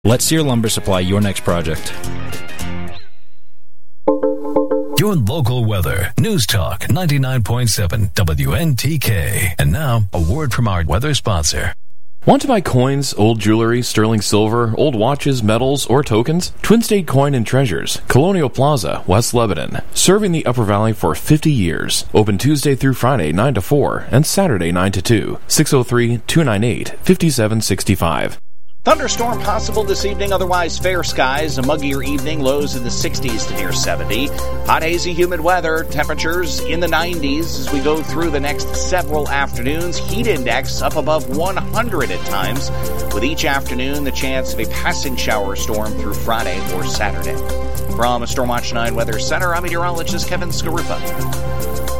Let Sear Lumber supply your next project. Your local weather. News Talk 99.7 WNTK. And now, a word from our weather sponsor. Want to buy coins, old jewelry, sterling silver, old watches, medals, or tokens? Twin State Coin and Treasures, Colonial Plaza, West Lebanon. Serving the Upper Valley for 50 years. Open Tuesday through Friday 9 to 4 and Saturday 9 to 2. 603-298-5765. Thunderstorm possible this evening, otherwise fair skies. A muggier evening, lows in the 60s to near 70. Hot, hazy, humid weather, temperatures in the 90s as we go through the next several afternoons. Heat index up above 100 at times, with each afternoon the chance of a passing shower storm through Friday or Saturday. From a Stormwatch 9 Weather Center, I'm meteorologist Kevin Skarupa.